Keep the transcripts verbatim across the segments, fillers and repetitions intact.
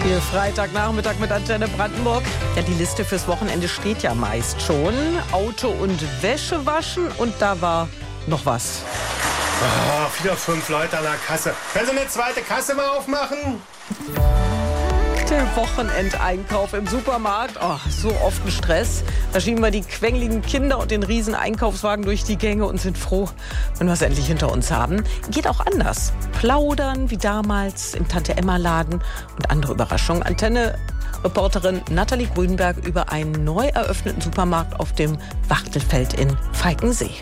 Hier Freitagnachmittag mit Antenne Brandenburg. Ja, die Liste fürs Wochenende steht ja meist schon. Auto und Wäsche waschen und da war noch was. Oh, wieder fünf Leute an der Kasse. Können Sie eine zweite Kasse mal aufmachen? Der Wochenendeinkauf im Supermarkt. Oh, so oft ein Stress. Da schieben wir die quengeligen Kinder und den riesen Einkaufswagen durch die Gänge und sind froh, wenn wir es endlich hinter uns haben. Geht auch anders. Plaudern wie damals im Tante-Emma-Laden und andere Überraschungen. Antenne-Reporterin Nathalie Grünberg über einen neu eröffneten Supermarkt auf dem Wachtelfeld in Falkensee.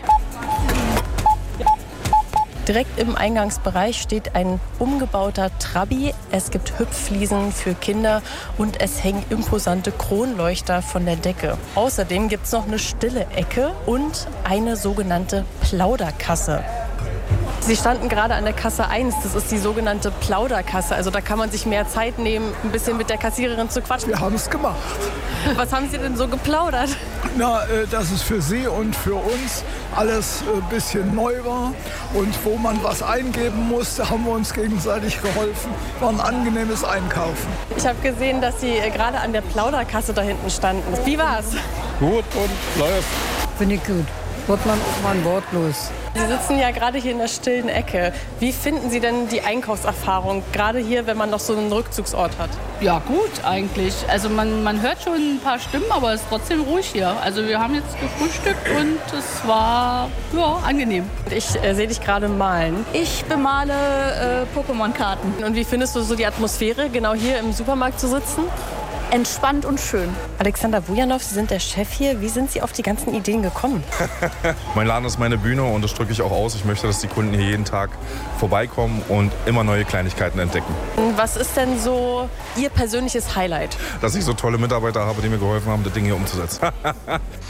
Direkt im Eingangsbereich steht ein umgebauter Trabi. Es gibt Hüpffliesen für Kinder und es hängen imposante Kronleuchter von der Decke. Außerdem gibt es noch eine stille Ecke und eine sogenannte Plauderkasse. Sie standen gerade an der Kasse eins, das ist die sogenannte Plauderkasse. Also da kann man sich mehr Zeit nehmen, ein bisschen mit der Kassiererin zu quatschen. Wir haben es gemacht. Was haben Sie denn so geplaudert? Na, äh, dass es für Sie und für uns alles ein äh, bisschen neu war. Und wo man was eingeben musste, haben wir uns gegenseitig geholfen. War ein angenehmes Einkaufen. Ich habe gesehen, dass Sie äh, gerade an der Plauderkasse da hinten standen. Wie war's? Gut und läuft. Finde ich gut. Wird man auch mal wortlos. Sie sitzen ja gerade hier in der stillen Ecke. Wie finden Sie denn die Einkaufserfahrung, gerade hier, wenn man noch so einen Rückzugsort hat? Ja, gut eigentlich. Also man, man hört schon ein paar Stimmen, aber es ist trotzdem ruhig hier. Also wir haben jetzt gefrühstückt und es war ja, angenehm. Ich äh, sehe dich gerade malen. Ich bemale äh, Pokémon-Karten. Und wie findest du so die Atmosphäre, genau hier im Supermarkt zu sitzen? Entspannt und schön. Alexander Wujanow, Sie sind der Chef hier. Wie sind Sie auf die ganzen Ideen gekommen? Mein Laden ist meine Bühne und das drücke ich auch aus. Ich möchte, dass die Kunden hier jeden Tag vorbeikommen und immer neue Kleinigkeiten entdecken. Was ist denn so Ihr persönliches Highlight? Dass ich so tolle Mitarbeiter habe, die mir geholfen haben, das Ding hier umzusetzen.